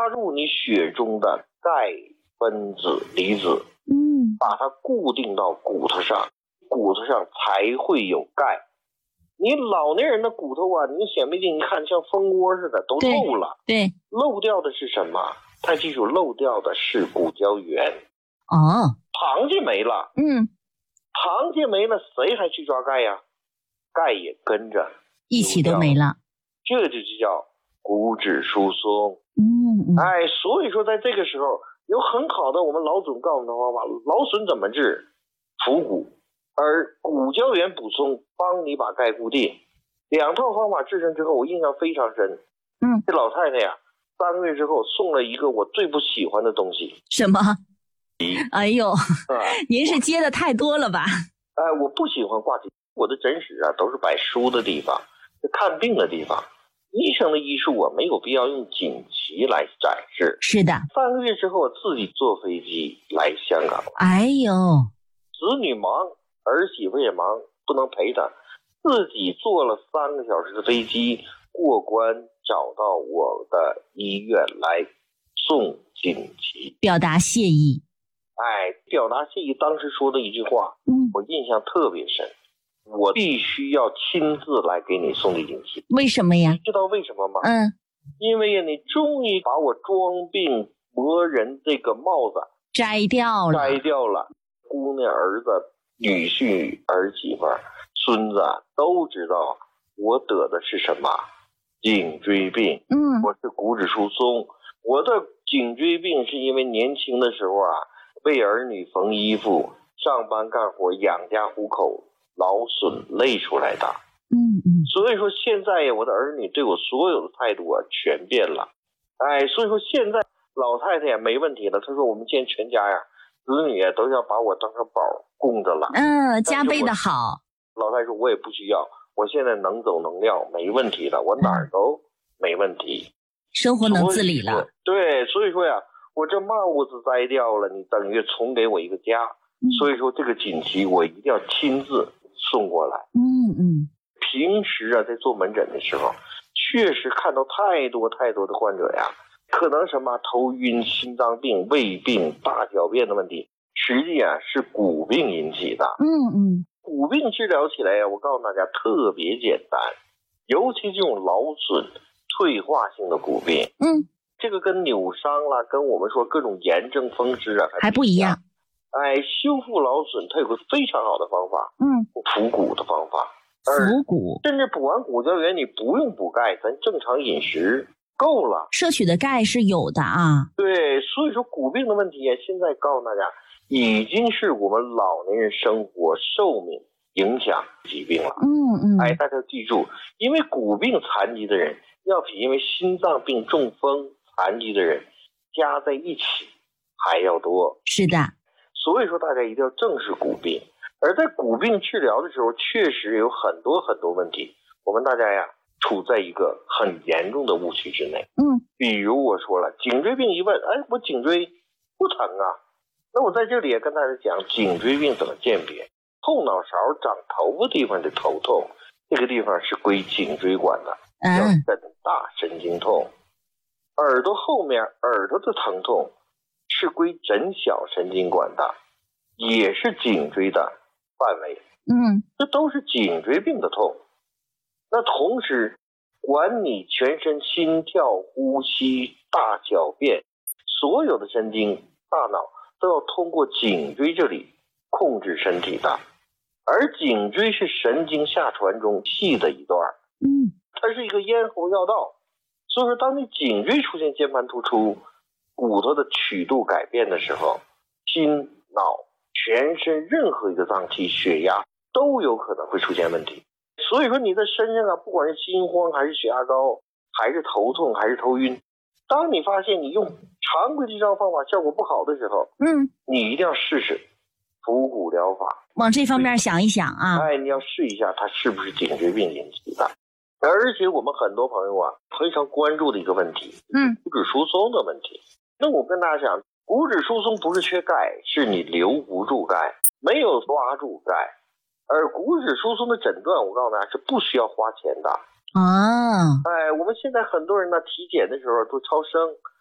加入你血中的钙分子离子，把它固定到骨头上，骨头上才会有钙。你老年人的骨头啊，你显微镜一看像蜂窝似的都漏了。 对， 漏掉的是什么？他记住，漏掉的是骨胶原。螃蟹没了，螃蟹没了，谁还去抓钙呀？钙也跟着一起都没了， 这就叫骨质疏松。所以说在这个时候有很好的我们老总告诉的方法，劳损怎么治？补骨，而骨胶原补充帮你把钙固定。2套方法治成之后，我印象非常深。这老太太呀，3个月之后送了一个我最不喜欢的东西。 什么？哎呦，您是接的太多了吧？ 我不喜欢挂机，我的诊室啊都是摆书的地方，是看病的地方。医生的医术啊，没有必要用锦旗来展示。 是的。 3个月之后，我自己坐飞机来香港。 哎呦， 子女忙，儿媳妇也忙，不能陪她，自己坐了3个小时的飞机过关，找到我的医院来送锦旗， 表达谢意。 表达谢意。当时说的一句话，我印象特别深。我必须要亲自来给你送这锦旗。 为什么呀？ 你知道为什么吗？因为你终于把我装病魔人这个帽子摘掉了。 姑娘、儿子、女婿、儿媳妇、孙子都知道我得的是什么？颈椎病。我是骨质疏松。我的颈椎病是因为年轻的时候啊，为儿女缝衣服、上班干活、养家糊口，劳损累出来的。所以说现在呀，我的儿女对我所有的态度啊全变了。所以说现在老太太也没问题了。她说我们现在全家呀，子女都要把我当成宝供着了。 加倍的好。 老太太说我也不需要，我现在能走能撂，没问题了，我哪儿都没问题， 生活能自理了。 对，所以说呀，我这帽子摘掉了，你等于重给我一个家。所以说这个锦旗我一定要亲自送过来。平时啊，在做门诊的时候，确实看到太多的患者呀，可能什么头晕、心脏病、胃病、大小便的问题，实际啊是骨病引起的。骨病治疗起来呀，我告诉大家特别简单，尤其这种劳损、退化性的骨病，这个跟扭伤啦，跟我们说各种炎症风湿啊还不一样。 修复劳损它有个非常好的方法，补骨的方法。 补骨， 甚至补完骨胶原，你不用补钙，咱正常饮食够了。 摄取的钙是有的啊。 对，所以说骨病的问题啊，现在告诉大家，已经是我们老年人生活寿命影响疾病了。大家记住，因为骨病残疾的人要比因为心脏病、中风残疾的人加在一起还要多。 是的。 所以说大家一定要正视骨病。而在骨病治疗的时候，确实有很多问题，我们大家呀处在一个很严重的误区之内。比如我说了，颈椎病一问，我颈椎不疼啊，那我在这里也跟大家讲颈椎病怎么鉴别。后脑勺长头发地方的头痛，这个地方是归颈椎管的，叫枕大神经痛。耳朵后面耳朵的疼痛是归枕小神经管的，也是颈椎的范围。这都是颈椎病的痛。那同时管你全身心跳、呼吸、大小便，所有的神经、大脑都要通过颈椎这里控制身体的。而颈椎是神经下传中细的一段，它是一个咽喉要道。所以说当你颈椎出现间盘突出，骨头的曲度改变的时候，心、脑、全身任何一个脏器、血压都有可能会出现问题。所以说你在身上啊，不管是心慌还是血压高，还是头痛还是头晕，当你发现你用常规的治疗方法效果不好的时候，你一定要试试补骨疗法， 往这方面想一想啊。 你要试一下它是不是颈椎病引起的。而且我们很多朋友啊非常关注的一个问题，骨质疏松的问题。那我跟大家讲，骨质疏松不是缺钙，是你留不住钙，没有抓住钙。而骨质疏松的诊断，我告诉大家是不需要花钱的。我们现在很多人呢体检的时候都超声，